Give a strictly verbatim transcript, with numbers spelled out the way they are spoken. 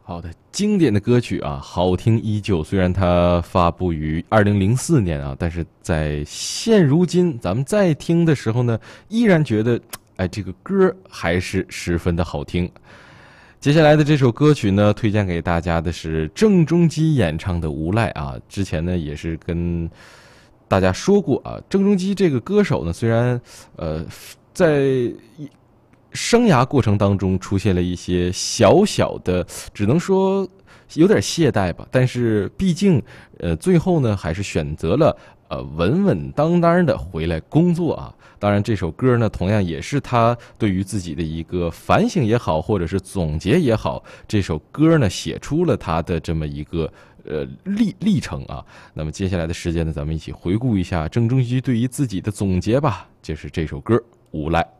好的，经典的歌曲啊，好听依旧。虽然它发布于二零零四年啊，但是在现如今咱们再听的时候呢，依然觉得，哎，这个歌还是十分的好听。接下来的这首歌曲呢，推荐给大家的是郑中基演唱的《无赖》啊。之前呢也是跟大家说过啊，郑中基这个歌手呢，虽然呃在生涯过程当中出现了一些小小的，只能说有点懈怠吧，但是毕竟呃最后呢还是选择了呃稳稳当当的回来工作啊。当然这首歌呢同样也是他对于自己的一个反省也好，或者是总结也好，这首歌呢写出了他的这么一个呃历历程啊。那么接下来的时间呢，咱们一起回顾一下郑中基对于自己的总结吧，就是这首歌《无赖》。